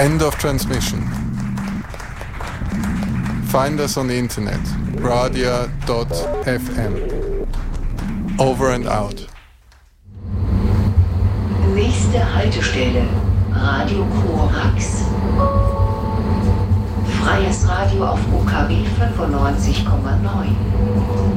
End of transmission. Find us on the internet, radia.fm. Over and out. Nächste Haltestelle, Radio Korax. Freies Radio auf UKW 95,9.